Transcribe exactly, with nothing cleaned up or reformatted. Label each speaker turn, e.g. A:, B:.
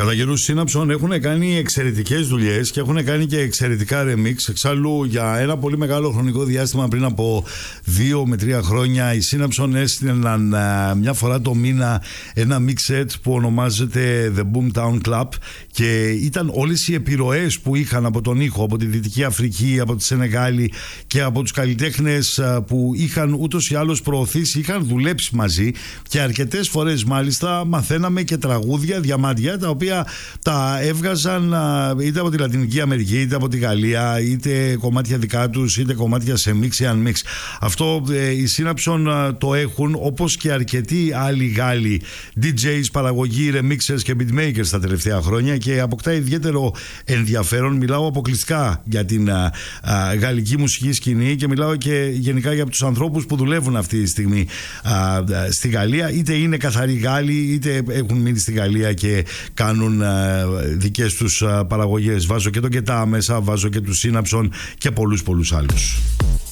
A: Κατά καιρούς Σύναψον έχουν κάνει εξαιρετικές δουλειές και έχουν κάνει και εξαιρετικά remix. Εξάλλου για ένα πολύ μεγάλο χρονικό διάστημα, πριν από δύο με τρία χρόνια, οι Σύναψον έστειλαν μια φορά το μήνα ένα mix set που ονομάζεται The Boomtown Club, και ήταν όλες οι επιρροές που είχαν από τον ήχο, από τη Δυτική Αφρική, από τη Σενεγάλη και από τους καλλιτέχνες που είχαν ούτως ή άλλως προωθήσει, είχαν δουλέψει μαζί, και αρκετές φορές μάλιστα μαθαίναμε και τραγούδια, διαμάντια, τα οποία τα έβγαζαν είτε από τη Λατινική Αμερική, είτε από τη Γαλλία, είτε κομμάτια δικά τους, είτε κομμάτια σε mix ή unmix. Αυτό ε, οι Σύναψον το έχουν, όπως και αρκετοί άλλοι Γάλλοι ντι τζέις, παραγωγοί, remixers και beatmakers τα τελευταία χρόνια, και αποκτά ιδιαίτερο ενδιαφέρον. Μιλάω αποκλειστικά για την α, α, γαλλική μουσική σκηνή και μιλάω και γενικά για τους ανθρώπους που δουλεύουν αυτή τη στιγμή α, α, στη Γαλλία, είτε είναι καθαροί Γάλλοι, είτε έχουν μείνει στη Γαλλία και κάνουν α, δικές τους α, παραγωγές. Βάζω και τον Κετά μέσα, βάζω και τους Σύναψον και πολλούς πολλούς άλλους.